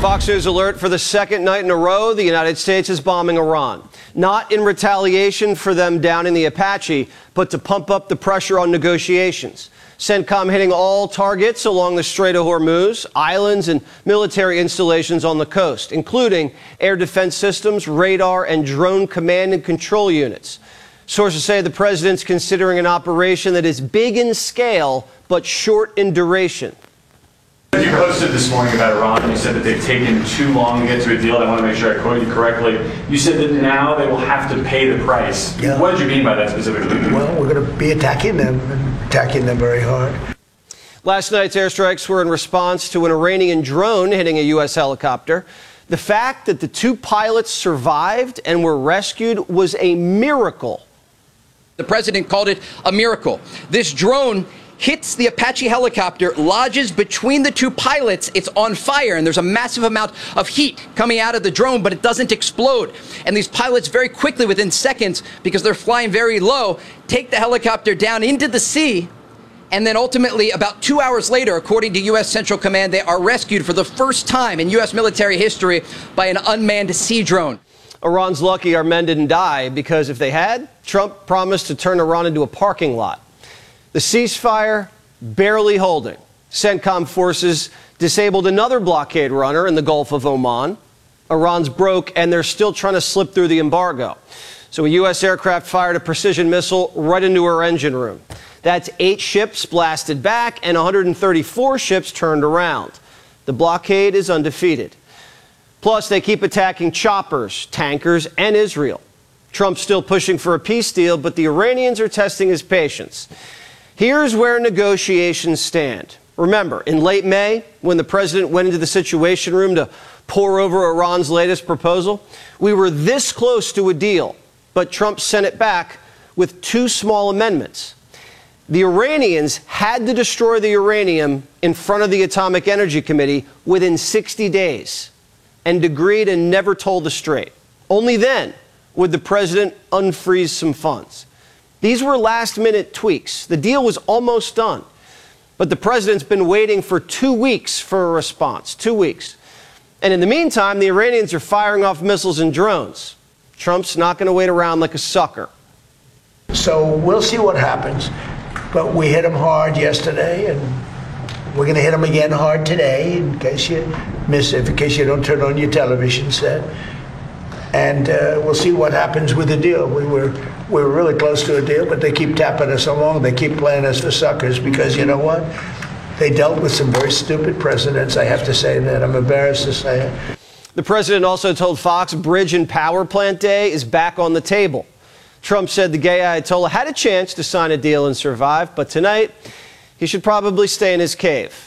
Fox News alert: for the second night in a row, the United States is bombing Iran. Not in retaliation for them downing the Apache, but to pump up the pressure on negotiations. CENTCOM hitting all targets along the Strait of Hormuz, islands and military installations on the coast, including air defense systems, radar, and drone command and control units. Sources say the president's considering an operation that is big in scale, but short in duration. You posted this morning about Iran, and you said that they've taken too long to get to a deal. I want to make sure I quote you correctly. You said that now they will have to pay the price. Yeah. What did you mean by that specifically? Well, we're going to be attacking them very hard. Last night's airstrikes were in response to an Iranian drone hitting a U.S. helicopter. The fact that the two pilots survived and were rescued was a miracle. The president called it a miracle. This drone hits the Apache helicopter, lodges between the two pilots. It's on fire, and there's a massive amount of heat coming out of the drone, but it doesn't explode. And these pilots very quickly, within seconds, because they're flying very low, take the helicopter down into the sea. And then ultimately, about 2 hours later, according to U.S. Central Command, they are rescued for the first time in U.S. military history by an unmanned sea drone. Iran's lucky our men didn't die, because if they had, Trump promised to turn Iran into a parking lot. The ceasefire barely holding. CENTCOM forces disabled another blockade runner in the Gulf of Oman. Iran's broke, and they're still trying to slip through the embargo. So a U.S. aircraft fired a precision missile right into her engine room. That's 8 ships blasted back and 134 ships turned around. The blockade is undefeated. Plus, they keep attacking choppers, tankers, and Israel. Trump's still pushing for a peace deal, but the Iranians are testing his patience. Here's where negotiations stand. Remember, in late May, when the president went into the Situation Room to pore over Iran's latest proposal, we were this close to a deal, but Trump sent it back with 2 small amendments. The Iranians had to destroy the uranium in front of the Atomic Energy Committee within 60 days and agreed and never told us straight. Only then would the president unfreeze some funds. These were last-minute tweaks. The deal was almost done. But the president's been waiting for 2 weeks for a response. 2 weeks. And in the meantime, the Iranians are firing off missiles and drones. Trump's not going to wait around like a sucker. So we'll see what happens. But we hit them hard yesterday, and we're going to hit them again hard today, in case you miss it, in case you don't turn on your television set. And we'll see what happens with the deal. We were really close to a deal, but they keep tapping us along. They keep playing us for suckers because, you know what? They dealt with some very stupid presidents. I have to say that. I'm embarrassed to say it. The president also told Fox bridge and power plant day is back on the table. Trump said the gay Ayatollah had a chance to sign a deal and survive, but tonight he should probably stay in his cave.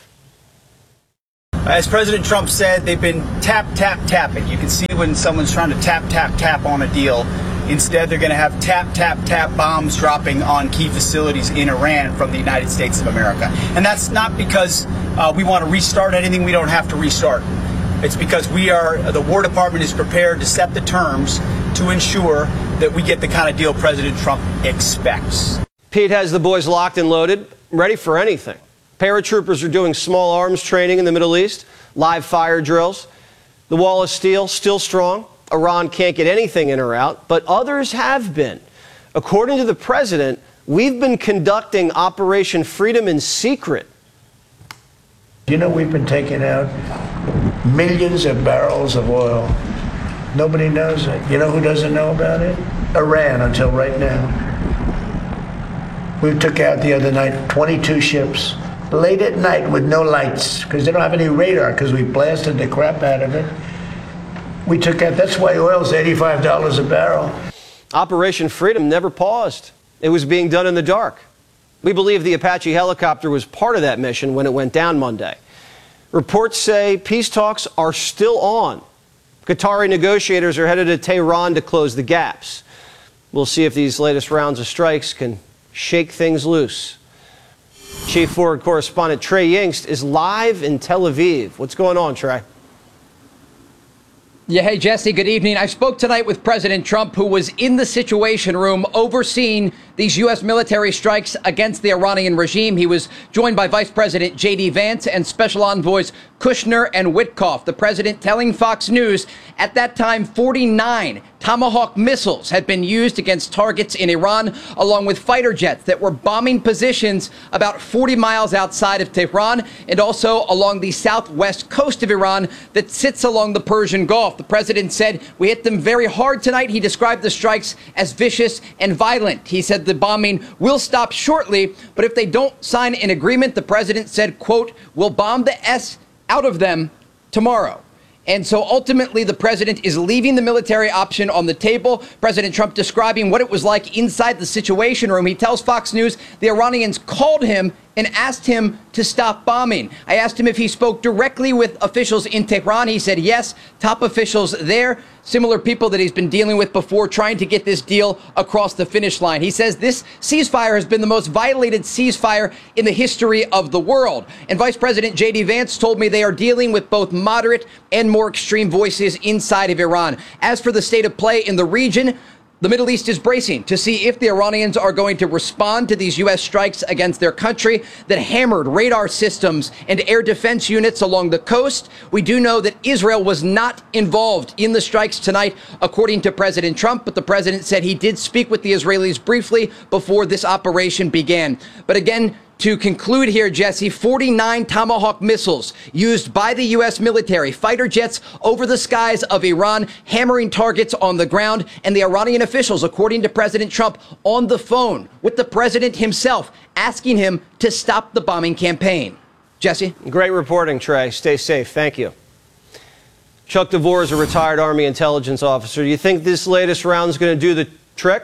As President Trump said, they've been tapping. You can see when someone's trying to tap on a deal. Instead, they're going to have tap bombs dropping on key facilities in Iran from the United States of America. And that's not because we want to restart anything we don't have to restart. It's because the War Department is prepared to set the terms to ensure that we get the kind of deal President Trump expects. Pete has the boys locked and loaded, ready for anything. Paratroopers are doing small arms training in the Middle East, live fire drills. The wall of steel still strong. Iran can't get anything in or out, but others have been. According to the president, we've been conducting Operation Freedom in secret. You know, we've been taking out millions of barrels of oil. Nobody knows it. You know who doesn't know about it? Iran, until right now. We took out the other night 22 ships. Late at night with no lights, because they don't have any radar, because we blasted the crap out of it. We took out, that's why oil's $85 a barrel. Operation Freedom never paused. It was being done in the dark. We believe the Apache helicopter was part of that mission when it went down Monday. Reports say peace talks are still on. Qatari negotiators are headed to Tehran to close the gaps. We'll see if these latest rounds of strikes can shake things loose. Chief Forward Correspondent Trey Yingst is live in Tel Aviv. What's going on, Trey? Yeah, hey, Jesse, good evening. I spoke tonight with President Trump, who was in the Situation Room overseeing these U.S. military strikes against the Iranian regime. He was joined by Vice President J.D. Vance and Special Envoys Kushner and Witkoff. The president telling Fox News at that time 49 Tomahawk missiles had been used against targets in Iran, along with fighter jets that were bombing positions about 40 miles outside of Tehran and also along the southwest coast of Iran that sits along the Persian Gulf. The president said, "We hit them very hard tonight." He described the strikes as vicious and violent. He said the bombing will stop shortly, but if they don't sign an agreement, the president said, quote, "we'll bomb the S out of them tomorrow." And so ultimately, the president is leaving the military option on the table. President Trump describing what it was like inside the Situation Room. He tells Fox News the Iranians called him and asked him to stop bombing. I asked him if he spoke directly with officials in Tehran. He said yes, top officials there, similar people that he's been dealing with before, trying to get this deal across the finish line. He says this ceasefire has been the most violated ceasefire in the history of the world. And Vice President J.D. Vance told me they are dealing with both moderate and more extreme voices inside of Iran. As for the state of play in the region, the Middle East is bracing to see if the Iranians are going to respond to these U.S. strikes against their country that hammered radar systems and air defense units along the coast. We do know that Israel was not involved in the strikes tonight, according to President Trump, but the president said he did speak with the Israelis briefly before this operation began. But again, to conclude here, Jesse, 49 Tomahawk missiles used by the U.S. military, fighter jets over the skies of Iran, hammering targets on the ground, and the Iranian officials, according to President Trump, on the phone with the president himself, asking him to stop the bombing campaign. Jesse? Great reporting, Trey. Stay safe. Thank you. Chuck DeVore is a retired Army intelligence officer. Do you think this latest round is going to do the trick?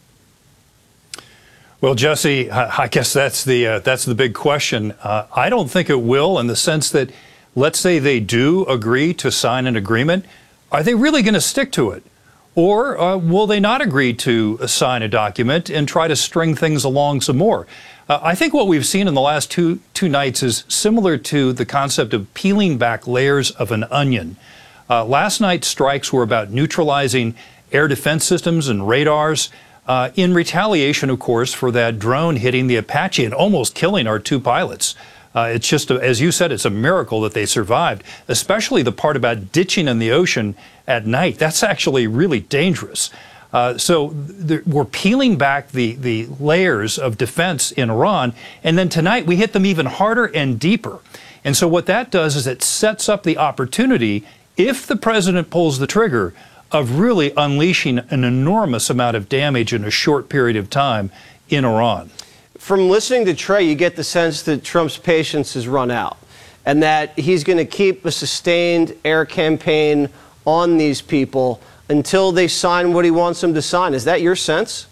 Well, Jesse, I guess that's the big question. I don't think it will, in the sense that, let's say they do agree to sign an agreement. Are they really going to stick to it? Or will they not agree to sign a document and try to string things along some more? I think what we've seen in the last two nights is similar to the concept of peeling back layers of an onion. Last night's strikes were about neutralizing air defense systems and radars, in retaliation, of course, for that drone hitting the Apache and almost killing our two pilots. It's just, as you said, it's a miracle that they survived, especially the part about ditching in the ocean at night. That's actually really dangerous. So we're peeling back the layers of defense in Iran, and then tonight we hit them even harder and deeper. And so what that does is it sets up the opportunity, if the president pulls the trigger, of really unleashing an enormous amount of damage in a short period of time in Iran. From listening to Trey, you get the sense that Trump's patience has run out and that he's going to keep a sustained air campaign on these people until they sign what he wants them to sign. Is that your sense?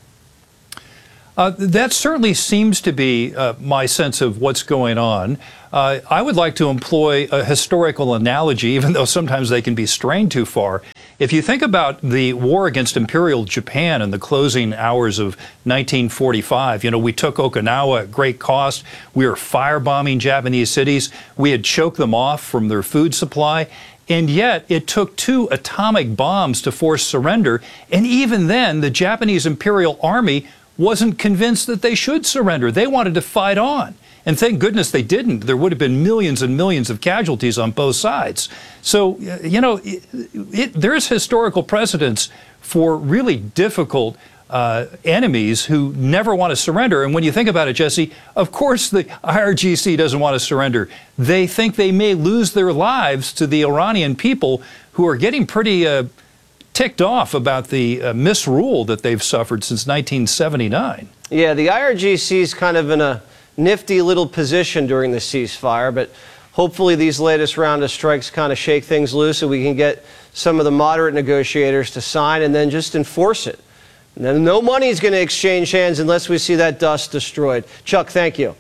That certainly seems to be my sense of what's going on. I would like to employ a historical analogy, even though sometimes they can be strained too far. If you think about the war against Imperial Japan in the closing hours of 1945, we took Okinawa at great cost. We were firebombing Japanese cities. We had choked them off from their food supply. And yet it took 2 atomic bombs to force surrender. And even then, the Japanese Imperial Army wasn't convinced that they should surrender. They wanted to fight on. And thank goodness they didn't. There would have been millions and millions of casualties on both sides. So, there's historical precedence for really difficult enemies who never want to surrender. And when you think about it, Jesse, of course the IRGC doesn't want to surrender. They think they may lose their lives to the Iranian people, who are getting pretty ticked off about the misrule that they've suffered since 1979. Yeah, the IRGC is kind of in a nifty little position during the ceasefire, but hopefully these latest round of strikes kind of shake things loose and we can get some of the moderate negotiators to sign and then just enforce it. And then no money is going to exchange hands unless we see that dust destroyed. Chuck, thank you.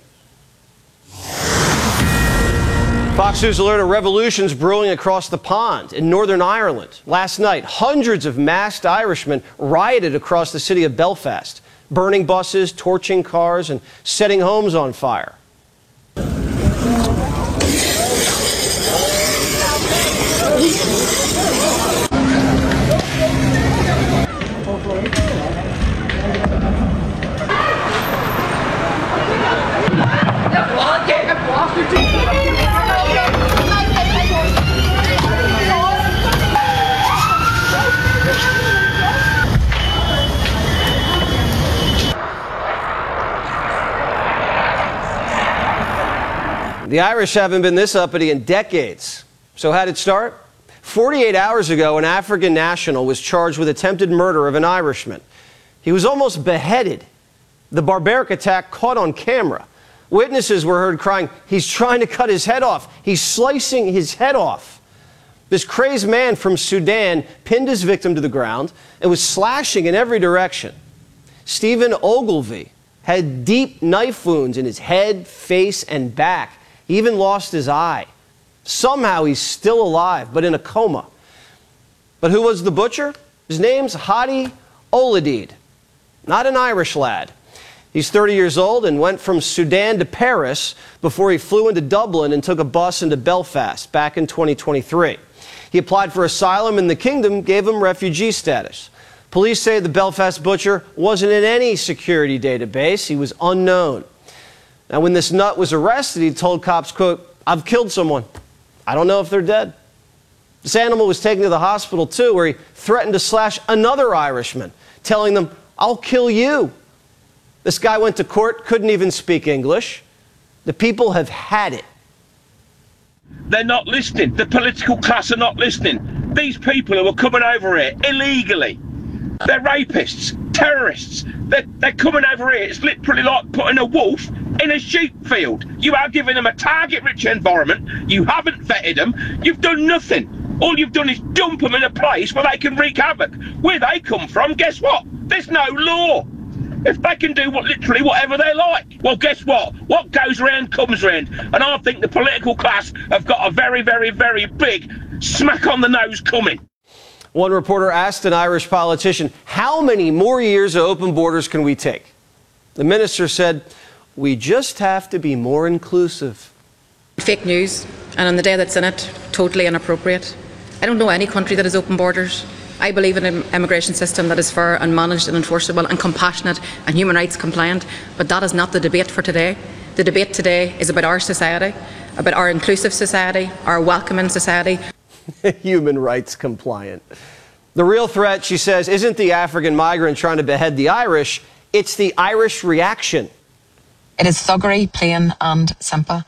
Fox News Alert: a revolution's brewing across the pond in Northern Ireland. Last night, hundreds of masked Irishmen rioted across the city of Belfast, burning buses, torching cars, and setting homes on fire. The Irish haven't been this uppity in decades. So how did it start? 48 hours ago, an African national was charged with attempted murder of an Irishman. He was almost beheaded. The barbaric attack caught on camera. Witnesses were heard crying, "He's trying to cut his head off. He's slicing his head off." This crazed man from Sudan pinned his victim to the ground and was slashing in every direction. Stephen Ogilvie had deep knife wounds in his head, face, and back. He even lost his eye. Somehow he's still alive, but in a coma. But who was the butcher? His name's Hadi Oladid, not an Irish lad. He's 30 years old and went from Sudan to Paris before he flew into Dublin and took a bus into Belfast back in 2023. He applied for asylum and the kingdom gave him refugee status. Police say the Belfast butcher wasn't in any security database. He was unknown. Now, when this nut was arrested, he told cops, quote, "I've killed someone. I don't know if they're dead." This animal was taken to the hospital, too, where he threatened to slash another Irishman, telling them, "I'll kill you." This guy went to court, couldn't even speak English. The people have had it. They're not listening. The political class are not listening. These people who are coming over here illegally, they're rapists, terrorists. They're coming over here. It's literally like putting a wolf in a sheep field. You are giving them a target-rich environment. You haven't vetted them. You've done nothing. All you've done is dump them in a place where they can wreak havoc. Where they come from, guess what? There's no law. If they can do literally whatever they like, well, guess what? What goes round comes round. And I think the political class have got a very, very, very big smack on the nose coming. One reporter asked an Irish politician, "How many more years of open borders can we take?" The minister said, "We just have to be more inclusive." Fake news, and on the day that's in it, totally inappropriate. I don't know any country that has open borders. I believe in an immigration system that is fair and managed and enforceable and compassionate and human rights compliant, but that is not the debate for today. The debate today is about our society, about our inclusive society, our welcoming society. Human rights compliant. The real threat, she says, isn't the African migrant trying to behead the Irish, it's the Irish reaction. It is thuggery, plain and simple.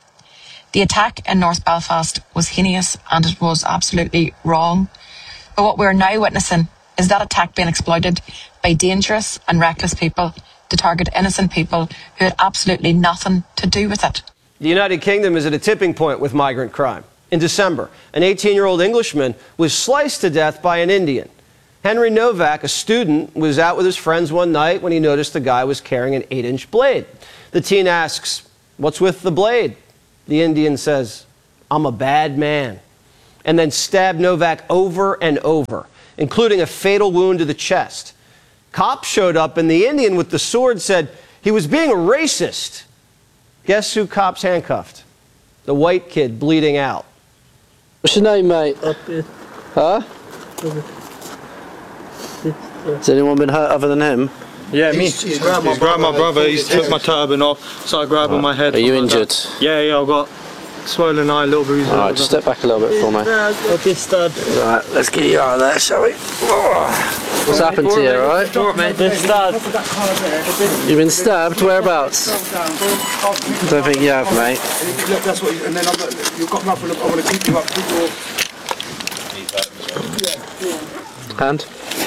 The attack in North Belfast was heinous and it was absolutely wrong. But what we're now witnessing is that attack being exploited by dangerous and reckless people to target innocent people who had absolutely nothing to do with it. The United Kingdom is at a tipping point with migrant crime. In December, an 18-year-old Englishman was sliced to death by an Indian. Henry Novak, a student, was out with his friends one night when he noticed the guy was carrying an 8-inch blade. The teen asks, "What's with the blade?" The Indian says, "I'm a bad man," and then stabbed Novak over and over, including a fatal wound to the chest. Cops showed up, and the Indian with the sword said he was being a racist. Guess who cops handcuffed? The white kid bleeding out. What's your name, mate? Huh? Has anyone been hurt other than him? Yeah, me. He's grabbed my brother. He's took my turban off, started grabbing my head. Are you injured? Yeah, I've got swollen eye, little bruises. Alright, just step back a little bit for me. Right, let's get you out of there, shall we? What's happened to you, alright? Been stabbed. You've been stabbed? Whereabouts? I don't think you have, mate. That's what. And then you've got nothing. I want to keep you up. Hand?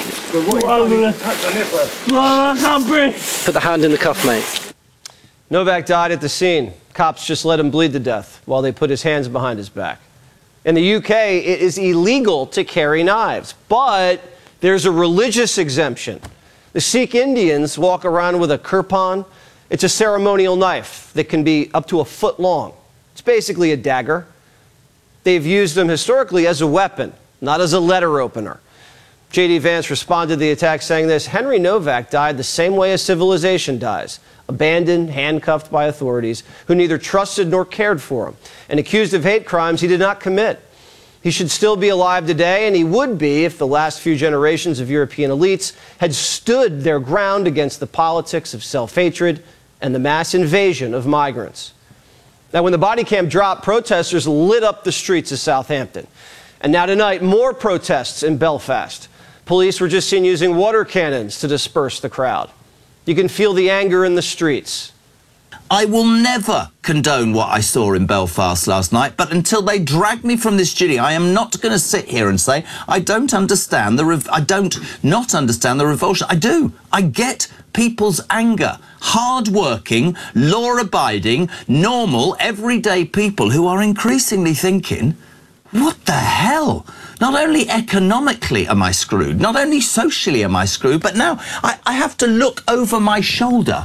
I can't breathe. Put the hand in the cuff, mate. Novak died at the scene. Cops just let him bleed to death while they put his hands behind his back. In the UK, it is illegal to carry knives, but there's a religious exemption. The Sikh Indians walk around with a kirpan. It's a ceremonial knife that can be up to a foot long. It's basically a dagger. They've used them historically as a weapon, not as a letter opener. J.D. Vance responded to the attack saying this, "Henry Novak died the same way a civilization dies, abandoned, handcuffed by authorities who neither trusted nor cared for him, and accused of hate crimes he did not commit. He should still be alive today, and he would be if the last few generations of European elites had stood their ground against the politics of self-hatred and the mass invasion of migrants." Now, when the body cam dropped, protesters lit up the streets of Southampton. And now tonight, more protests in Belfast. Police were just seen using water cannons to disperse the crowd. You can feel the anger in the streets. I will never condone what I saw in Belfast last night, but until they drag me from this duty, I am not going to sit here and say I don't understand the revulsion. I do. I get people's anger. Hard-working, law-abiding, normal, everyday people who are increasingly thinking, what the hell? Not only economically am I screwed, not only socially am I screwed, but now I have to look over my shoulder.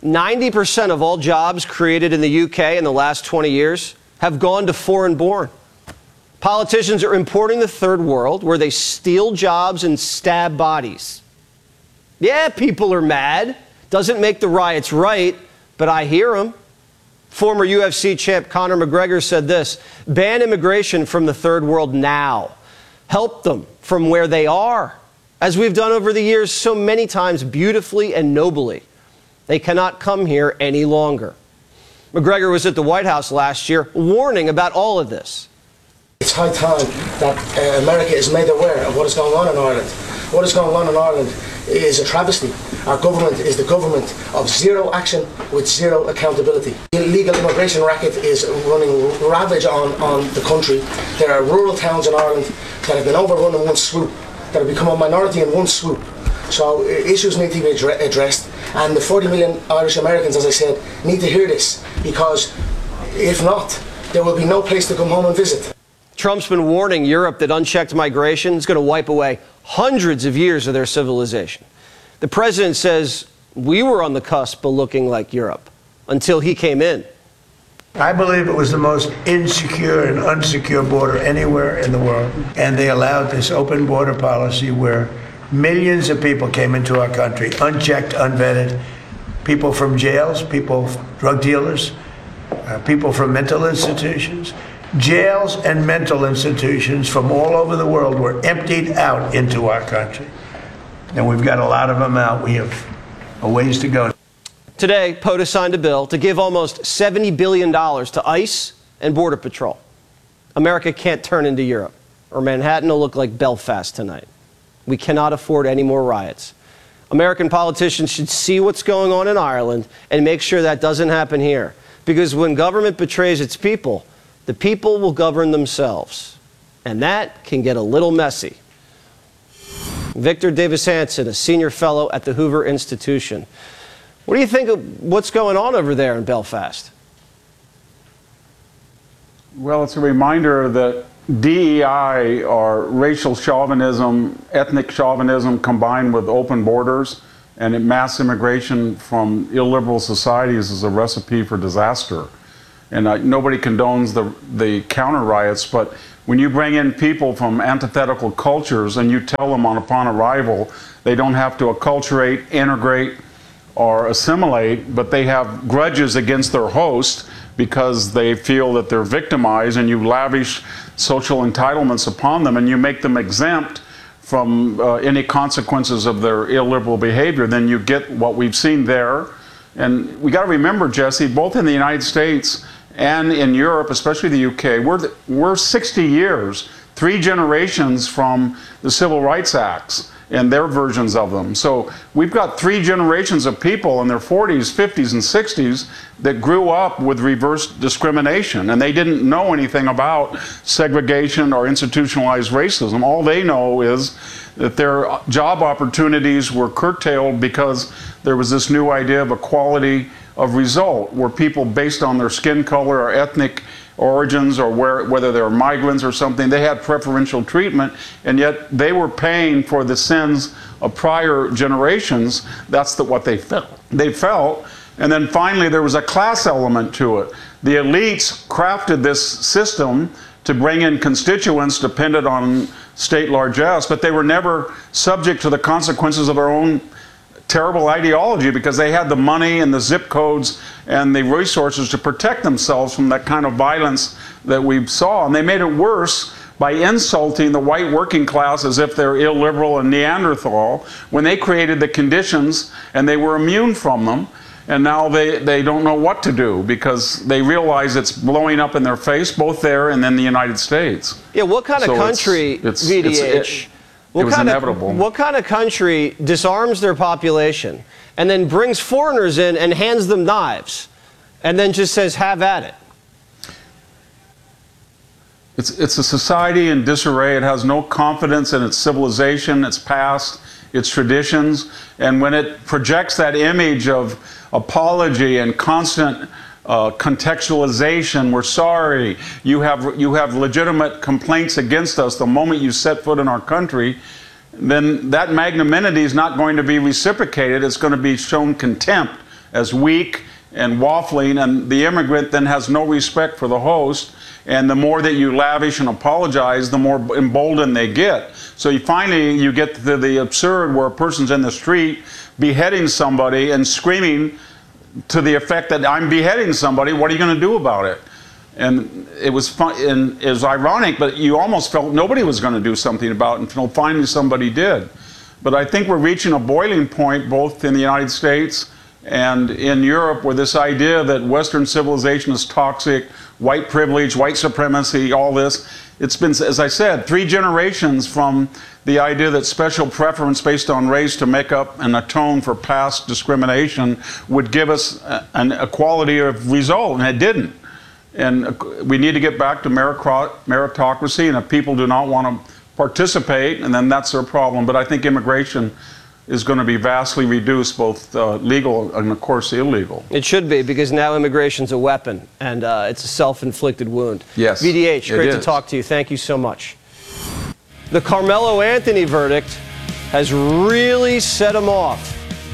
90% of all jobs created in the UK in the last 20 years have gone to foreign-born. Politicians are importing the third world where they steal jobs and stab bodies. Yeah, people are mad. Doesn't make the riots right, but I hear them. Former UFC champ Conor McGregor said this: ban immigration from the third world now. Help them from where they are, as we've done over the years so many times beautifully and nobly. They cannot come here any longer. McGregor was at the White House last year warning about all of this. It's high time that America is made aware of what is going on in Ireland. What is going on in Ireland is a travesty. Our government is the government of zero action with zero accountability. The illegal immigration racket is running ravage on the country. There are rural towns in Ireland that have been overrun in one swoop, that have become a minority in one swoop. So issues need to be addressed, and the 40 million Irish Americans, as I said, need to hear this, because if not, there will be no place to come home and visit. Trump's been warning Europe that unchecked migration is going to wipe away hundreds of years of their civilization. The president says we were on the cusp of looking like Europe until he came in. I believe it was the most insecure and unsecure border anywhere in the world. And they allowed this open border policy where millions of people came into our country, unchecked, unvetted. People from jails, people, drug dealers, people from mental institutions. Jails and mental institutions from all over the world were emptied out into our country. And we've got a lot of them out. We have a ways to go. Today, POTUS signed a bill to give almost $70 billion to ICE and Border Patrol. America can't turn into Europe, or Manhattan will look like Belfast tonight. We cannot afford any more riots. American politicians should see what's going on in Ireland and make sure that doesn't happen here. Because when government betrays its people, the people will govern themselves. And that can get a little messy. Victor Davis Hanson, a senior fellow at the Hoover Institution. What do you think of what's going on over there in Belfast? Well, it's a reminder that DEI, or racial chauvinism, ethnic chauvinism combined with open borders and mass immigration from illiberal societies is a recipe for disaster. And nobody condones the counter riots, but when you bring in people from antithetical cultures and you tell them upon arrival they don't have to acculturate, integrate, or assimilate, but they have grudges against their host because they feel that they're victimized, and you lavish social entitlements upon them and you make them exempt from any consequences of their illiberal behavior, then you get what we've seen there. And we got to remember, Jesse, both in the United States and in Europe, especially the UK, we're 60 years, 3 generations from the Civil Rights Acts and their versions of them. So we've got 3 generations of people in their 40s, 50s, and 60s that grew up with reverse discrimination, and they didn't know anything about segregation or institutionalized racism. All they know is that their job opportunities were curtailed because there was this new idea of equality of result, where people, based on their skin color or ethnic origins, or whether they're migrants or something, they had preferential treatment, and yet they were paying for the sins of prior generations. That's what they felt. And then finally there was a class element to it. The elites crafted this system to bring in constituents dependent on state largesse, but they were never subject to the consequences of their own terrible ideology, because they had the money and the zip codes and the resources to protect themselves from that kind of violence that we saw. And they made it worse by insulting the white working class as if they're illiberal and Neanderthal, when they created the conditions and they were immune from them. And now they don't know what to do, because they realize it's blowing up in their face, both there and in the United States. Yeah, what kind of country, VDH... It was inevitable. What kind of country disarms their population and then brings foreigners in and hands them knives? and then just says, have at it. It's a society in disarray. It has no confidence in its civilization, its past, its traditions. And when it projects that image of apology and constant contextualization, we're sorry, you have legitimate complaints against us the moment you set foot in our country, then that magnanimity is not going to be reciprocated. It's going to be shown contempt as weak and waffling, and the immigrant then has no respect for the host. And the more that you lavish and apologize, the more emboldened they get. So you get to the absurd where a person's in the street beheading somebody and screaming to the effect that I'm beheading somebody, what are you going to do about it? And it was fun, and it was ironic, but you almost felt nobody was going to do something about it until finally somebody did. But I think we're reaching a boiling point both in the United States and in Europe, where this idea that Western civilization is toxic, white privilege, white supremacy, all this, it's been, as I said, 3 generations from the idea that special preference based on race to make up and atone for past discrimination would give us an equality of result, and it didn't. And we need to get back to meritocracy, and if people do not want to participate, and then that's their problem. But I think immigration is going to be vastly reduced, both legal and, of course, illegal. It should be, because now immigration's a weapon, and it's a self-inflicted wound. Yes, VDH, great to talk to you. Thank you so much. The Carmelo Anthony verdict has really set him off.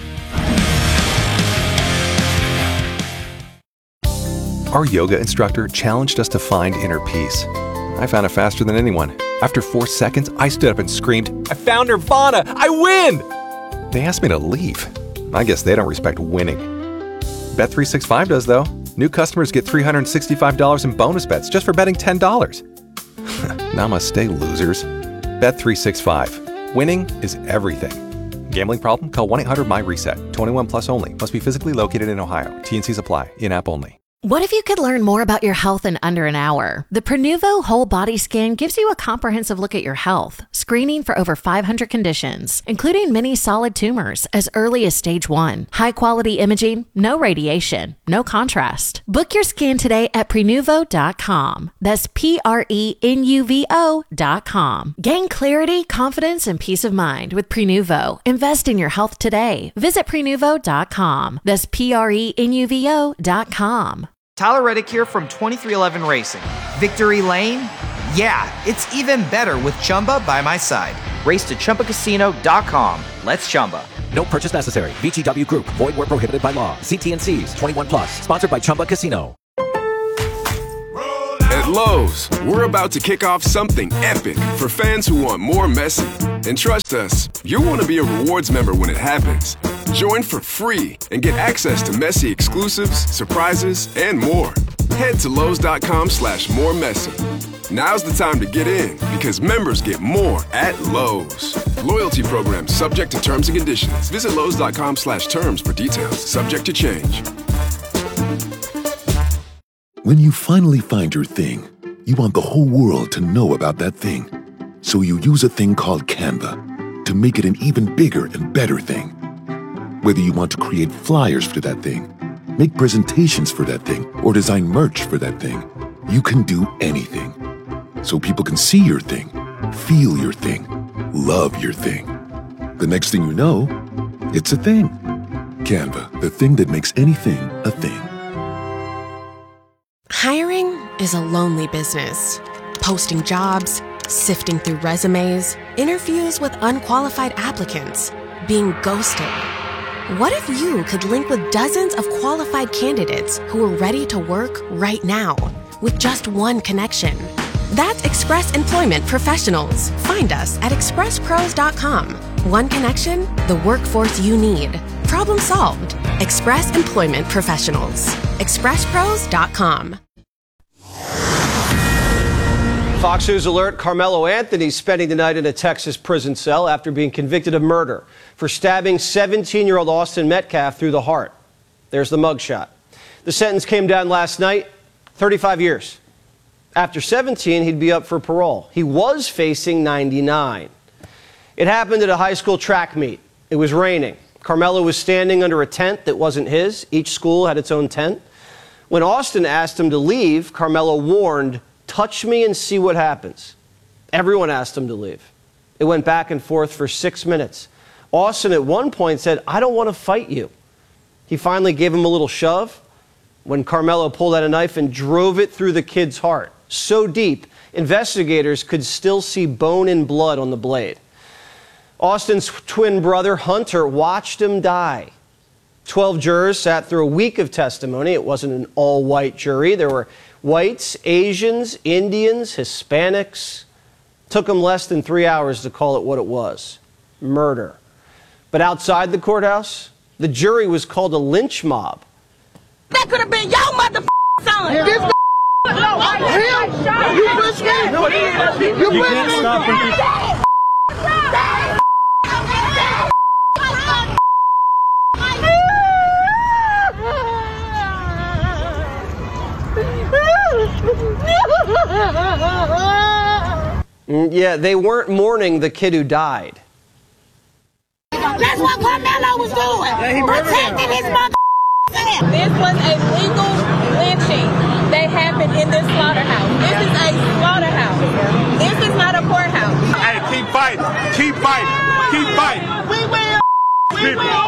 Our yoga instructor challenged us to find inner peace. I found it faster than anyone. After 4 seconds, I stood up and screamed, "I found Nirvana! I win!" They asked me to leave. I guess they don't respect winning. Bet365 does, though. New customers get $365 in bonus bets just for betting $10. Namaste, losers. Bet365. Winning is everything. Gambling problem? Call 1-800-MY-RESET. 21 plus only. Must be physically located in Ohio. T&Cs apply. In-app only. What if you could learn more about your health in under an hour? The Prenuvo Whole Body Scan gives you a comprehensive look at your health, screening for over 500 conditions, including many solid tumors as early as stage 1. High-quality imaging, no radiation, no contrast. Book your scan today at Prenuvo.com. That's Prenuvo.com. Gain clarity, confidence, and peace of mind with Prenuvo. Invest in your health today. Visit Prenuvo.com. That's Prenuvo.com. Tyler Reddick here from 2311 Racing. Victory Lane? Yeah, it's even better with Chumba by my side. Race to ChumbaCasino.com. Let's Chumba. No purchase necessary. VGW Group. Void where prohibited by law. See T&Cs. 21 plus. Sponsored by Chumba Casino. At Lowe's, we're about to kick off something epic for fans who want more Messi. And trust us, you'll want to be a rewards member when it happens. Join for free and get access to Messi exclusives, surprises, and more. Head to Lowe's.com/moremessy. Now's the time to get in, because members get more at Lowe's. Loyalty program subject to terms and conditions. Visit Lowe's.com/terms for details. Subject to change. When you finally find your thing, you want the whole world to know about that thing. So you use a thing called Canva to make it an even bigger and better thing. Whether you want to create flyers for that thing, make presentations for that thing, or design merch for that thing, you can do anything. So people can see your thing, feel your thing, love your thing. The next thing you know, it's a thing. Canva, the thing that makes anything a thing. Hiring is a lonely business. Posting jobs, sifting through resumes, interviews with unqualified applicants, being ghosted. What if you could link with dozens of qualified candidates who are ready to work right now with just one connection? That's Express Employment Professionals. Find us at expresspros.com. One connection, the workforce you need. Problem solved. Express Employment Professionals. expresspros.com. Fox News alert, Carmelo Anthony spending the night in a Texas prison cell after being convicted of murder for stabbing 17-year-old Austin Metcalf through the heart. There's the mugshot. The sentence came down last night, 35 years. After 17, he'd be up for parole. He was facing 99. It happened at a high school track meet. It was raining. Carmelo was standing under a tent that wasn't his. Each school had its own tent. When Austin asked him to leave, Carmelo warned, "Touch me and see what happens." Everyone asked him to leave. It went back and forth for 6 minutes. Austin at one point said, "I don't want to fight you." He finally gave him a little shove when Carmelo pulled out a knife and drove it through the kid's heart, so deep, investigators could still see bone and blood on the blade. Austin's twin brother, Hunter, watched him die. 12 jurors sat through a week of testimony. It wasn't an all-white jury. There were whites, Asians, Indians, Hispanics. Took them less than 3 hours to call it what it was: murder. But outside the courthouse, the jury was called a lynch mob. That could have been your motherfucking son. You can't stop him. Yeah, they weren't mourning the kid who died. That's what Carmelo was doing. Protecting his mother. This was a legal lynching that happened in this slaughterhouse. This is a slaughterhouse. This is not a courthouse. Hey, keep fighting. Keep fighting. Keep fighting. We will. We will.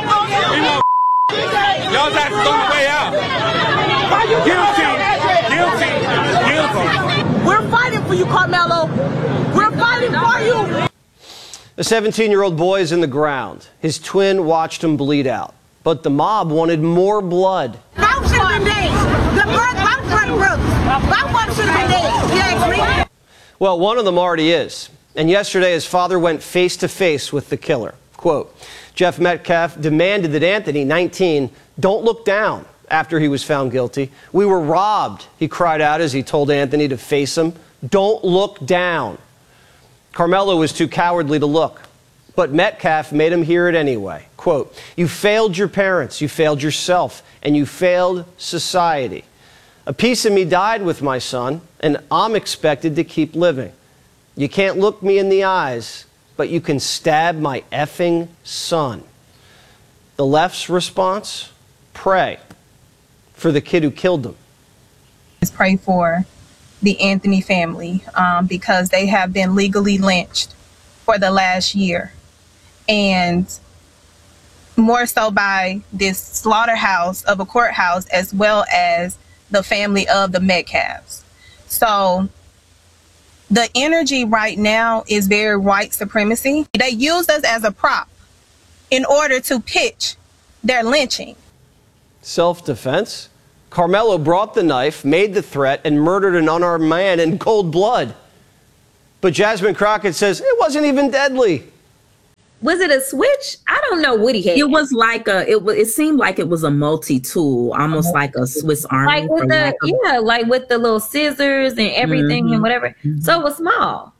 Y'all got to go the way out. Guilty. Guilty. Guilty. We're fighting for you, Carmelo. We're fighting for you. The 17-year-old boy is in the ground. His twin watched him bleed out. But the mob wanted more blood. Both should have been dead. The both brothers. Both one should have been dead. You ask me? Well, one of them already is. And yesterday, his father went face-to-face with the killer. Quote, Jeff Metcalf demanded that Anthony, 19, don't look down after he was found guilty. "We were robbed," he cried out as he told Anthony to face him. "Don't look down." Carmelo was too cowardly to look, but Metcalf made him hear it anyway. Quote, "You failed your parents, you failed yourself, and you failed society. A piece of me died with my son, and I'm expected to keep living. You can't look me in the eyes, but you can stab my effing son." The left's response? Pray for the kid who killed him. Pray for the Anthony family because they have been legally lynched for the last year. And more so by this slaughterhouse of a courthouse as well as the family of the Metcalfs. So the energy right now is very white supremacy. They used us as a prop in order to pitch their lynching. Self-defense? Carmelo brought the knife, made the threat, and murdered an unarmed man in cold blood. But Jasmine Crockett says it wasn't even deadly. Was it a switch? I don't know what he had. It was like it seemed like it was a multi-tool, almost like a Swiss Army. Like with like with the little scissors and everything and whatever. So it was small.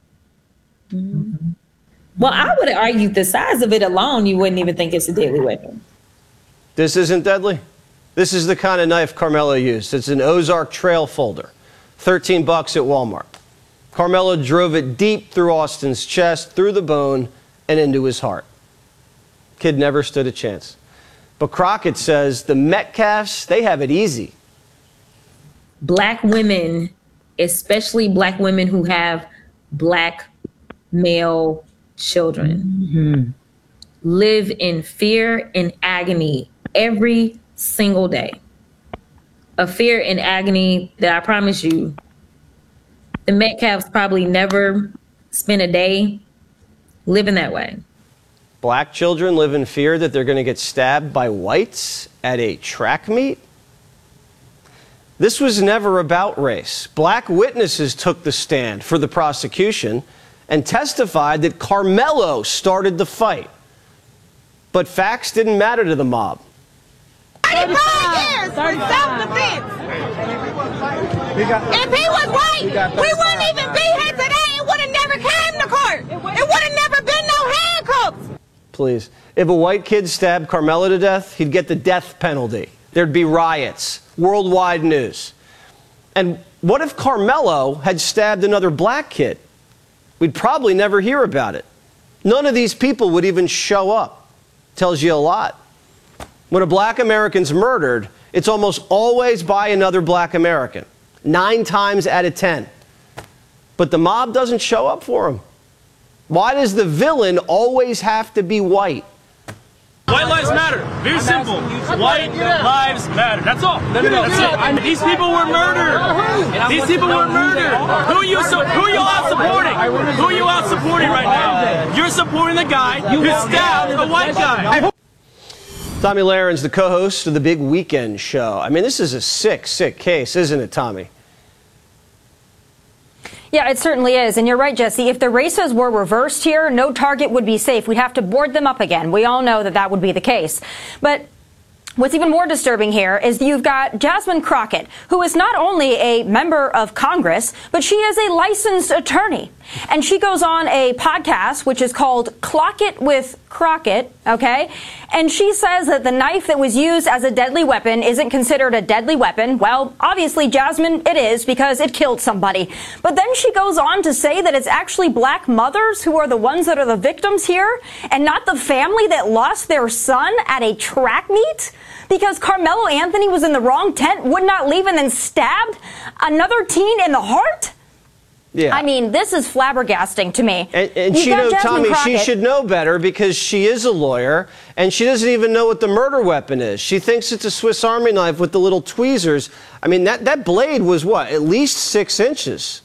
Well, I would argue the size of it alone, you wouldn't even think it's a deadly weapon. This isn't deadly. This is the kind of knife Carmelo used. It's an Ozark Trail folder, $13 at Walmart. Carmelo drove it deep through Austin's chest, through the bone, and into his heart. Kid never stood a chance. But Crockett says the Metcalfs, they have it easy. Black women, especially black women who have black male children, live in fear and agony every single day. A fear and agony that I promise you, the Metcalfs probably never spent a day living that way. Black children live in fear that they're going to get stabbed by whites at a track meet? This was never about race. Black witnesses took the stand for the prosecution and testified that Carmelo started the fight. But facts didn't matter to the mob. 35 years for self-defense. If he was white, we wouldn't even be here today. It would have never came to court. It would have never been no handcuffs. Please. If a white kid stabbed Carmelo to death, he'd get the death penalty. There'd be riots, worldwide news. And what if Carmelo had stabbed another black kid? We'd probably never hear about it. None of these people would even show up. Tells you a lot. When a black American's murdered, it's almost always by another black American, 9 times out of 10. But the mob doesn't show up for him. Why does the villain always have to be white? White lives matter. Very simple. White lives matter. That's all. That's it. These people were murdered. These people were murdered. Who are you out supporting? Who are you out supporting right now? You're supporting the guy who stabbed a white guy. Tomi Lahren's the co-host of the Big Weekend Show. I mean, this is a sick, sick case, isn't it, Tommy? Yeah, it certainly is. And you're right, Jesse. If the races were reversed here, no target would be safe. We'd have to board them up again. We all know that that would be the case. But what's even more disturbing here is you've got Jasmine Crockett, who is not only a member of Congress, but she is a licensed attorney. And she goes on a podcast, which is called Clock It with Crockett, okay? And she says that the knife that was used as a deadly weapon isn't considered a deadly weapon. Well, obviously, Jasmine, it is, because it killed somebody. But then she goes on to say that it's actually black mothers who are the ones that are the victims here, and not the family that lost their son at a track meet, because Carmelo Anthony was in the wrong tent, would not leave, and then stabbed another teen in the heart? Yeah. I mean, this is flabbergasting to me. And she knows, Tommy, she should know better because she is a lawyer and she doesn't even know what the murder weapon is. She thinks it's a Swiss Army knife with the little tweezers. I mean, that blade was what, at least 6 inches?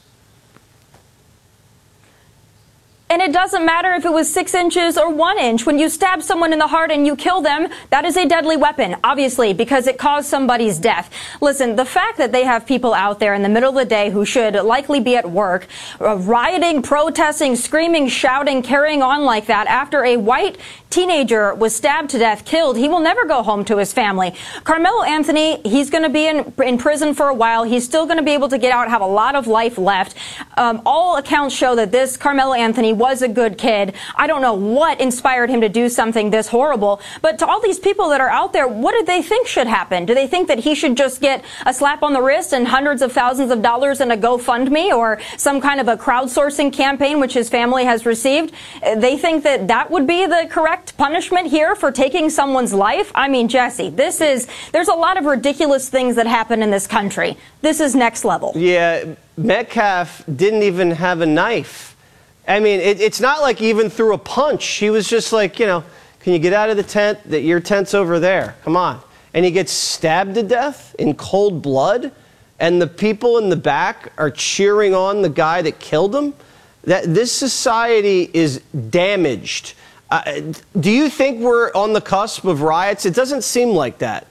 And it doesn't matter if it was 6 inches or 1 inch. When you stab someone in the heart and you kill them, that is a deadly weapon, obviously, because it caused somebody's death. Listen, the fact that they have people out there in the middle of the day who should likely be at work, rioting, protesting, screaming, shouting, carrying on like that after a white teenager was stabbed to death, killed, he will never go home to his family. Carmelo Anthony, he's going to be in prison for a while. He's still going to be able to get out, have a lot of life left. All accounts show that this Carmelo Anthony was a good kid. I don't know what inspired him to do something this horrible, but to all these people that are out there, what do they think should happen? Do they think that he should just get a slap on the wrist and hundreds of thousands of dollars in a GoFundMe or some kind of a crowdsourcing campaign which his family has received? They think that that would be the correct punishment here for taking someone's life? I mean, Jesse, there's a lot of ridiculous things that happen in this country. This is next level. Yeah, Metcalf didn't even have a knife. I mean, it's not like he even threw a punch. He was just like, can you get out of the tent? Your tent's over there. Come on. And he gets stabbed to death in cold blood, and the people in the back are cheering on the guy that killed him. This society is damaged. Do you think we're on the cusp of riots? It doesn't seem like that.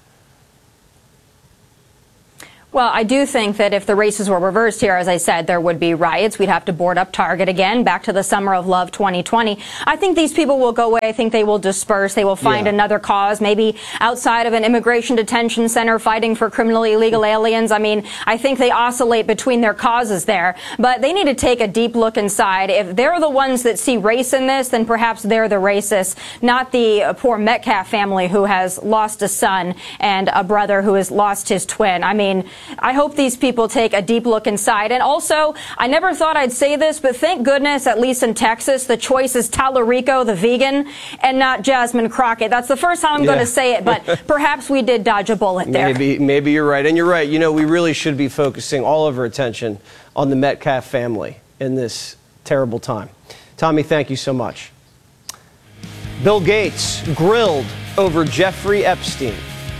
Well, I do think that if the races were reversed here, as I said, there would be riots. We'd have to board up Target again, back to the Summer of Love 2020. I think these people will go away. I think they will disperse. They will find another cause, maybe outside of an immigration detention center fighting for criminally illegal aliens. I mean, I think they oscillate between their causes there. But they need to take a deep look inside. If they're the ones that see race in this, then perhaps they're the racists, not the poor Metcalf family who has lost a son and a brother who has lost his twin. I mean, I hope these people take a deep look inside. And also, I never thought I'd say this, but thank goodness, at least in Texas, the choice is Tallarico, the vegan, and not Jasmine Crockett. That's the first time I'm going to say it, but perhaps we did dodge a bullet there. Maybe you're right. And you're right. We really should be focusing all of our attention on the Metcalf family in this terrible time. Tommy, thank you so much. Bill Gates grilled over Jeffrey Epstein.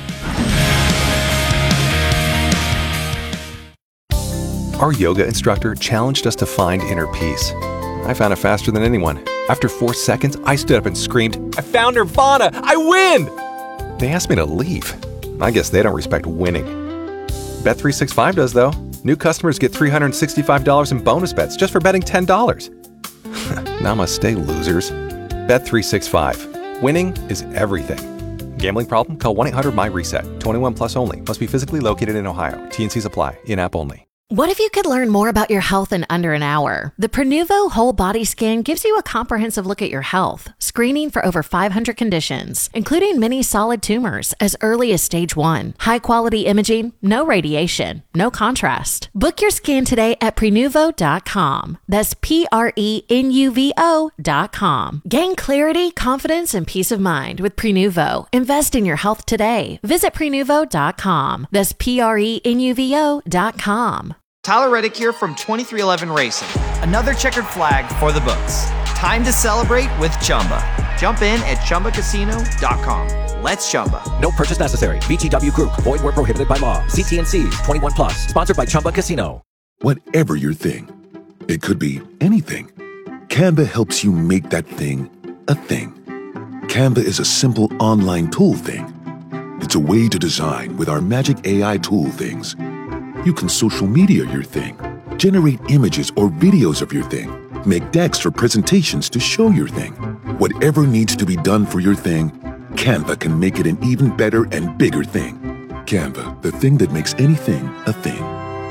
Our yoga instructor challenged us to find inner peace. I found it faster than anyone. After 4 seconds, I stood up and screamed, "I found Nirvana! I win!" They asked me to leave. I guess they don't respect winning. Bet365 does, though. New customers get $365 in bonus bets just for betting $10. Namaste, losers. Bet365. Winning is everything. Gambling problem? Call 1-800-MY-RESET. 21 plus only. Must be physically located in Ohio. T&Cs apply. In-app only. What if you could learn more about your health in under an hour? The Prenuvo Whole Body Scan gives you a comprehensive look at your health, screening for over 500 conditions, including many solid tumors as early as stage 1. High-quality imaging, no radiation, no contrast. Book your scan today at Prenuvo.com. That's Prenuvo.com. Gain clarity, confidence, and peace of mind with Prenuvo. Invest in your health today. Visit Prenuvo.com. That's Prenuvo.com. Tyler Reddick here from 2311 Racing. Another checkered flag for the books. Time to celebrate with Chumba. Jump in at ChumbaCasino.com. Let's Chumba. No purchase necessary. VGW Group. Void where prohibited by law. See T&Cs. 21 plus. Sponsored by Chumba Casino. Whatever your thing, it could be anything. Canva helps you make that thing a thing. Canva is a simple online tool thing. It's a way to design with our magic AI tool things. You can social media your thing, generate images or videos of your thing, make decks or presentations to show your thing. Whatever needs to be done for your thing, Canva can make it an even better and bigger thing. Canva, the thing that makes anything a thing.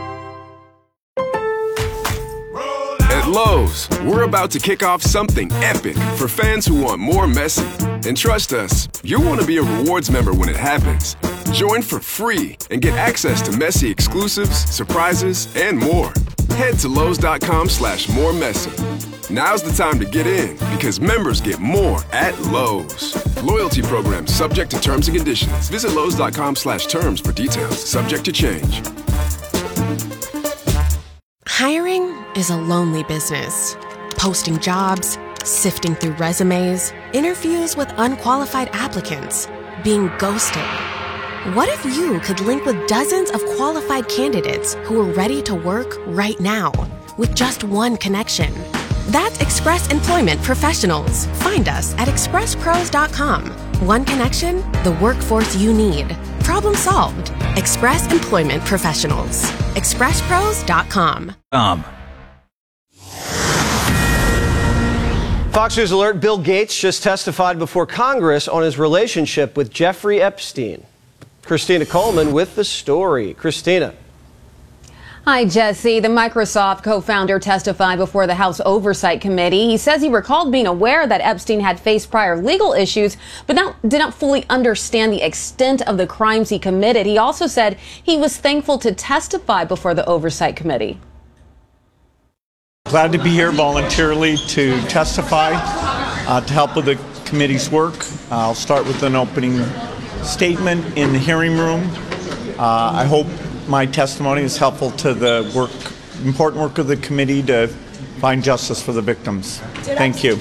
At Lowe's, we're about to kick off something epic for fans who want more messy. And trust us, you'll want to be a rewards member when it happens. Join for free and get access to messy exclusives, surprises, and more. Head to Lowe's.com/moremessy. Now's the time to get in because members get more at Lowe's. Loyalty program subject to terms and conditions. Visit Lowe's.com/terms for details. Subject to change. Hiring is a lonely business. Posting jobs, sifting through resumes, interviews with unqualified applicants, being ghosted. What if you could link with dozens of qualified candidates who are ready to work right now with just one connection? That's Express Employment Professionals. Find us at expresspros.com. One connection, the workforce you need. Problem solved. Express Employment Professionals. expresspros.com. Fox News alert, Bill Gates just testified before Congress on his relationship with Jeffrey Epstein. Christina Coleman with the story. Christina. Hi, Jesse. The Microsoft co-founder testified before the House Oversight Committee. He says he recalled being aware that Epstein had faced prior legal issues, but did not fully understand the extent of the crimes he committed. He also said he was thankful to testify before the Oversight Committee. Glad to be here voluntarily to testify, to help with the committee's work. I'll start with an opening statement in the hearing room. I hope my testimony is helpful to the important work of the committee to find justice for the victims. Thank you.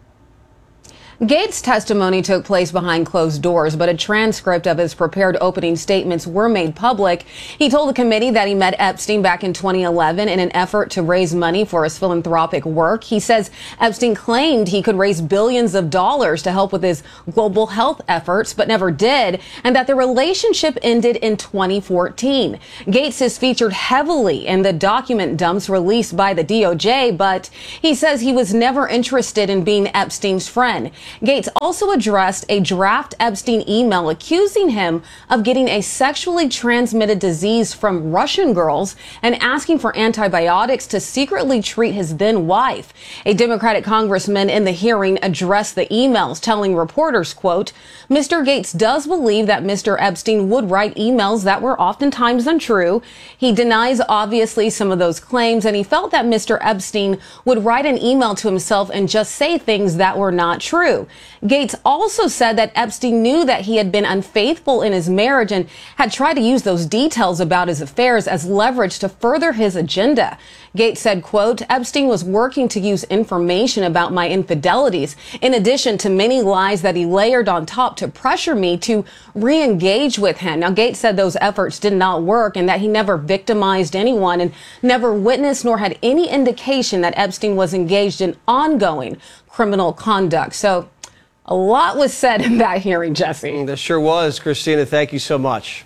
Gates' testimony took place behind closed doors, but a transcript of his prepared opening statements were made public. He told the committee that he met Epstein back in 2011 in an effort to raise money for his philanthropic work. He says Epstein claimed he could raise billions of dollars to help with his global health efforts, but never did, and that the relationship ended in 2014. Gates is featured heavily in the document dumps released by the DOJ, but he says he was never interested in being Epstein's friend. Gates also addressed a draft Epstein email accusing him of getting a sexually transmitted disease from Russian girls and asking for antibiotics to secretly treat his then wife. A Democratic congressman in the hearing addressed the emails, telling reporters, quote, Mr. Gates does believe that Mr. Epstein would write emails that were oftentimes untrue. He denies, obviously, some of those claims, and he felt that Mr. Epstein would write an email to himself and just say things that were not true. Gates also said that Epstein knew that he had been unfaithful in his marriage and had tried to use those details about his affairs as leverage to further his agenda. Gates said, quote, Epstein was working to use information about my infidelities, in addition to many lies that he layered on top to pressure me to re-engage with him. Now, Gates said those efforts did not work and that he never victimized anyone and never witnessed nor had any indication that Epstein was engaged in ongoing criminal conduct. So a lot was said in that hearing, Jesse. There sure was. Christina, thank you so much.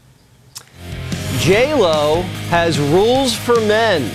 J-Lo has rules for men.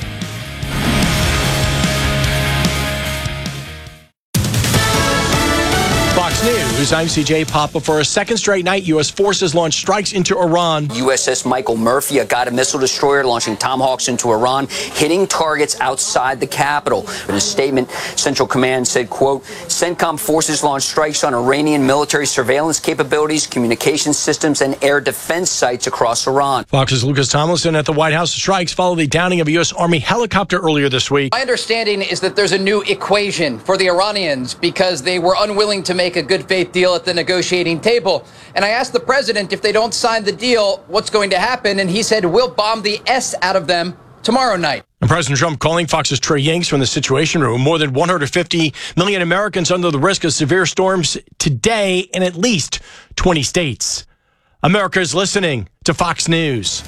Fox Fox News, I'm CJ Papa. For a second straight night, U.S. forces launched strikes into Iran. USS Michael Murphy, a guided missile destroyer, launching Tomahawks into Iran, hitting targets outside the capital. In a statement, Central Command said, quote, CENTCOM forces launched strikes on Iranian military surveillance capabilities, communication systems, and air defense sites across Iran. Fox's Lucas Tomlinson at the White House. Strikes follow the downing of a U.S. Army helicopter earlier this week. My understanding is that there's a new equation for the Iranians because they were unwilling to make a good faith deal at the negotiating table. And I asked the president if they don't sign the deal, what's going to happen? And he said, we'll bomb the S out of them tomorrow night. And President Trump calling Fox's Trey Yanks from the Situation Room. More than 150 million Americans under the risk of severe storms today in at least 20 states. America is listening to Fox News.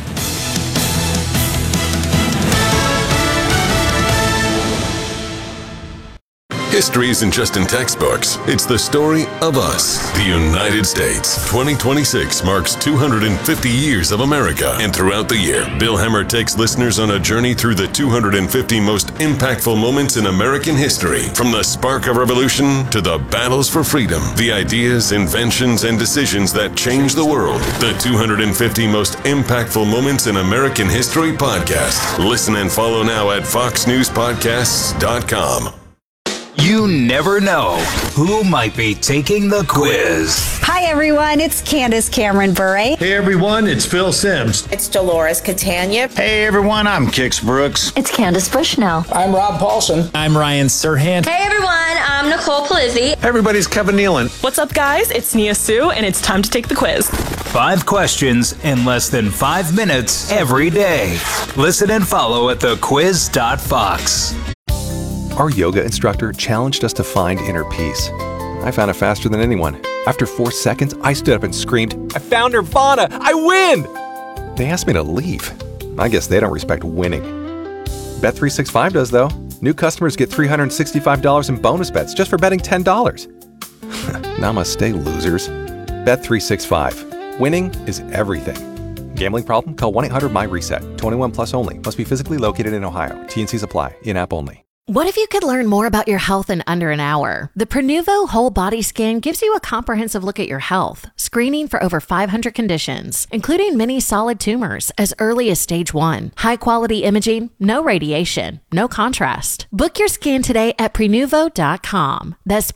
History isn't just in textbooks. It's the story of us, the United States. 2026 marks 250 years of America. And throughout the year, Bill Hemmer takes listeners on a journey through the 250 most impactful moments in American history. From the spark of revolution to the battles for freedom, the ideas, inventions, and decisions that changed the world. The 250 most impactful moments in American history podcast. Listen and follow now at foxnewspodcasts.com. You never know who might be taking the quiz. Hi, everyone. It's Candace Cameron Bure. Hey, everyone. It's Phil Sims. It's Dolores Catania. Hey, everyone. I'm Kix Brooks. It's Candace Bushnell. I'm Rob Paulson. I'm Ryan Serhant. Hey, everyone. I'm Nicole Palizzi. Everybody's Kevin Nealon. What's up, guys? It's Nia Sue, and it's time to take the quiz. 5 questions in less than 5 minutes every day. Listen and follow at thequiz.fox. Our yoga instructor challenged us to find inner peace. I found it faster than anyone. After 4 seconds, I stood up and screamed, I found Nirvana! I win! They asked me to leave. I guess they don't respect winning. Bet365 does, though. New customers get $365 in bonus bets just for betting $10. Namaste, losers. Bet365. Winning is everything. Gambling problem? Call 1-800-MY-RESET. 21 plus only. Must be physically located in Ohio. T&Cs apply. In-app only. What if you could learn more about your health in under an hour? The Prenuvo Whole Body Scan gives you a comprehensive look at your health, screening for over 500 conditions, including many solid tumors as early as stage 1. High-quality imaging, no radiation, no contrast. Book your scan today at Prenuvo.com. That's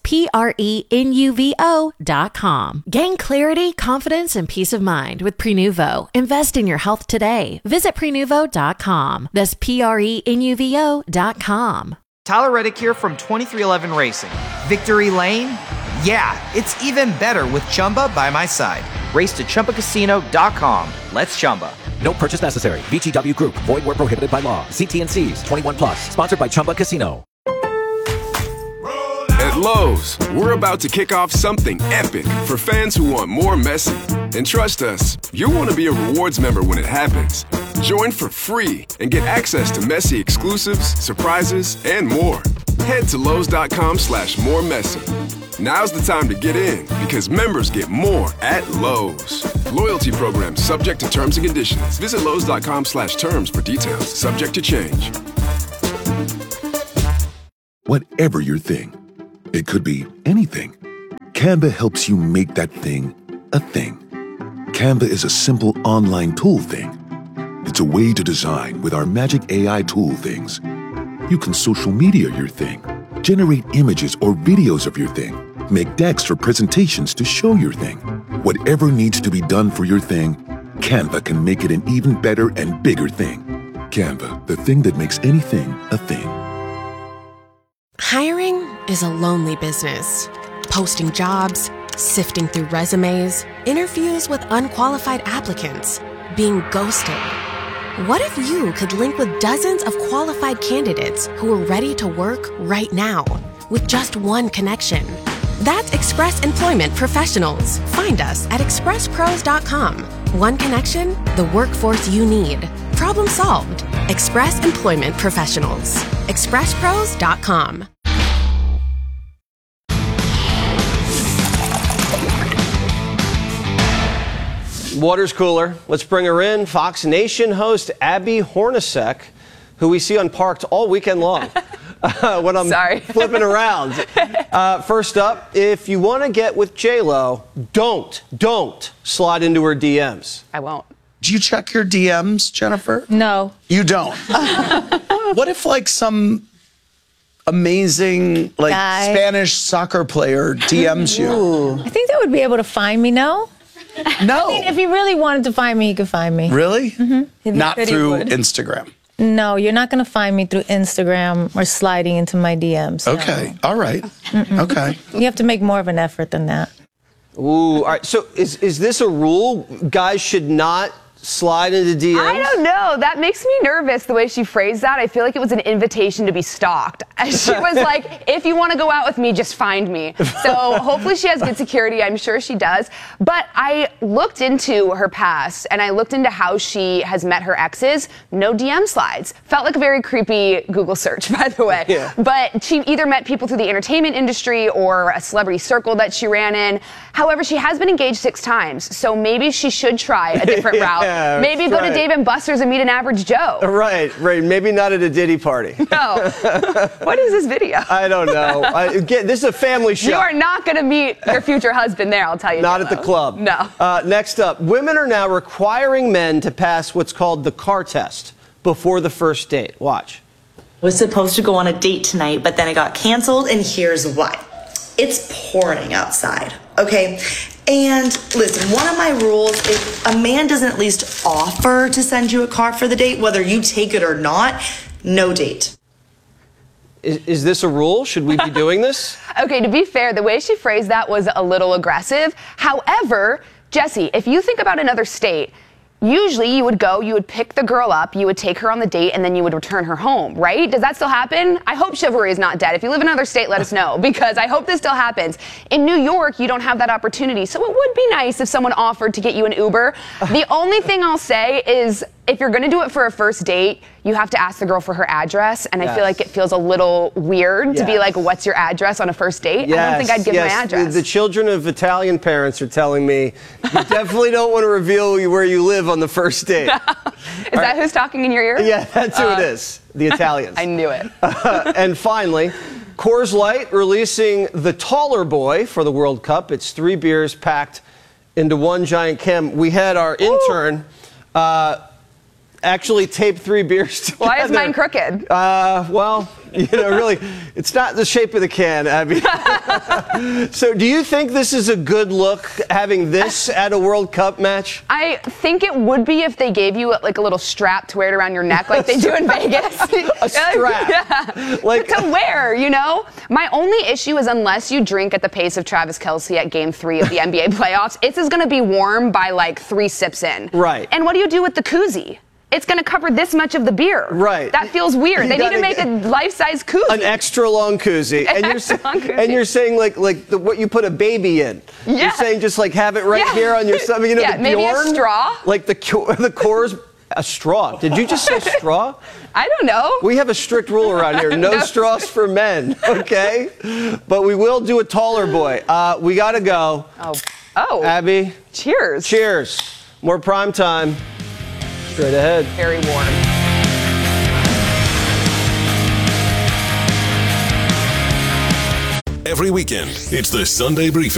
Prenuvo.com. Gain clarity, confidence, and peace of mind with Prenuvo. Invest in your health today. Visit Prenuvo.com. That's Prenuvo.com. Tyler Reddick here from 2311 Racing. Victory Lane? Yeah, it's even better with Chumba by my side. Race to ChumbaCasino.com. Let's Chumba. No purchase necessary. VGW Group. Void where prohibited by law. See T&Cs. 21 plus. Sponsored by Chumba Casino. At Lowe's, we're about to kick off something epic for fans who want more Messi. And trust us, you'll want to be a rewards member when it happens. Join for free and get access to Messi exclusives, surprises, and more. Head to Lowe's.com/moremessy. Now's the time to get in because members get more at Lowe's. Loyalty program subject to terms and conditions. Visit Lowe's.com/terms for details. Subject to change. Whatever your thing, it could be anything. Canva helps you make that thing a thing. Canva is a simple online tool thing. It's a way to design with our magic AI tool things. You can social media your thing, generate images or videos of your thing, make decks for presentations to show your thing. Whatever needs to be done for your thing, Canva can make it an even better and bigger thing. Canva, the thing that makes anything a thing. Hiring is a lonely business. Posting jobs, sifting through resumes, interviews with unqualified applicants, being ghosted. What if you could link with dozens of qualified candidates who are ready to work right now with just one connection? That's Express Employment Professionals. Find us at expresspros.com. One connection, the workforce you need. Problem solved. Express Employment Professionals. expresspros.com. Water's cooler. Let's bring her in. Fox Nation host Abby Hornacek, who we see unparked all weekend long. when I'm flipping around. First up, if you want to get with J-Lo, don't slide into her DMs. I won't. Do you check your DMs, Jennifer? No. You don't? What if, like, some amazing, like, Guy. Spanish soccer player DMs you? I think they would be able to find me, no? No. I mean, if he really wanted to find me, he could find me. Really? Mm-hmm. Not through Instagram? No, you're not going to find me through Instagram or sliding into my DMs. Okay. All right. Okay. You have to make more of an effort than that. Ooh, all right. So is this a rule? Guys should not slide into DMs? I don't know. That makes me nervous, the way she phrased that. I feel like it was an invitation to be stalked. She was like, if you want to go out with me, just find me. So hopefully she has good security. I'm sure she does. But I looked into her past, and I looked into how she has met her exes. No DM slides. Felt like a very creepy Google search, by the way. Yeah. But she either met people through the entertainment industry or a celebrity circle that she ran in. However, she has been engaged 6 times, so maybe she should try a different route. Yeah, maybe go to Dave & Buster's and meet an average Joe. Right. Maybe not at a Diddy party. No. What is this video? I don't know. This is a family show. You are not going to meet your future husband there, I'll tell you. Not at the club. No. Next up, women are now requiring men to pass what's called the car test before the first date. Watch. Was supposed to go on a date tonight, but then it got canceled, and here's why. It's pouring outside, okay? And listen, one of my rules, if a man doesn't at least offer to send you a car for the date, whether you take it or not, no date. Is this a rule? Should we be doing this? Okay, to be fair, the way she phrased that was a little aggressive. However, Jesse, if you think about another state, usually you would pick the girl up, you would take her on the date, and then you would return her home, right? Does that still happen? I hope chivalry is not dead. If you live in another state, let us know, because I hope this still happens. In New York, you don't have that opportunity, so it would be nice if someone offered to get you an Uber. The only thing I'll say is, if you're gonna do it for a first date, you have to ask the girl for her address, and I feel like it feels a little weird to be like, what's your address on a first date? I don't think I'd give my address. The children of Italian parents are telling me you definitely don't want to reveal where you live on the first date. Is that who's talking in your ear? Yeah, that's who it is. The Italians. I knew it. And finally, Coors Light releasing the taller boy for the World Cup. It's 3 beers packed into one giant can. We had our intern actually tape 3 beers together. Why is mine crooked? Well, really, it's not the shape of the can, Abby. So do you think this is a good look, having this at a World Cup match? I think it would be if they gave you like a little strap to wear it around your neck like they do in Vegas. A strap. Yeah. Like to wear, My only issue is unless you drink at the pace of Travis Kelce at Game 3 of the NBA playoffs, it's going to be warm by like 3 sips in. Right. And what do you do with the koozie? It's going to cover this much of the beer. Right. That feels weird. They need to make a life-size koozie. An extra long koozie. And you're saying like what you put a baby in. Yeah. You're saying just like have it right here on your stomach. Yeah, the maybe Bjorn, a straw. Like the Coors, a straw. Did you just say straw? I don't know. We have a strict rule around here. No straws for men, okay? But we will do a taller boy. We got to go. Oh. Abby. Cheers. Cheers. More prime time. Straight ahead. Very warm. Every weekend, it's the Sunday Briefing.